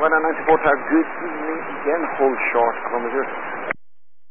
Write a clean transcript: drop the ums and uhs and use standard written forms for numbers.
94 Tower, good evening again. Hold short, Columbus.